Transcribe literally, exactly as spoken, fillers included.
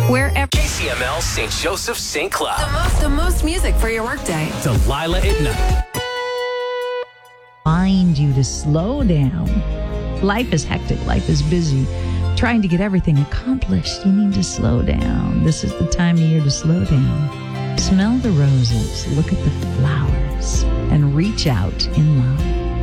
Wherever. K C M L Saint Joseph Saint Cloud. The most, the most music for your workday. Delilah at night. Remind you to slow down. Life is hectic. Life is busy. Trying to get everything accomplished. You need to slow down. This is the time of year to slow down. Smell the roses. Look at the flowers. And reach out in love.